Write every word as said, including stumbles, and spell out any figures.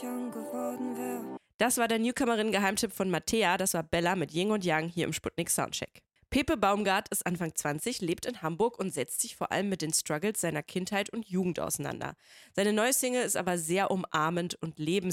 young geworden wäre. Das war der Newcomerin-Geheimtipp von Mattea, das war Bella mit Yin und Yang hier im Sputnik Soundcheck. Pepe Baumgart ist Anfang zwanzig, lebt in Hamburg und setzt sich vor allem mit den Struggles seiner Kindheit und Jugend auseinander. Seine neue Single ist aber sehr umarmend und lebenswert.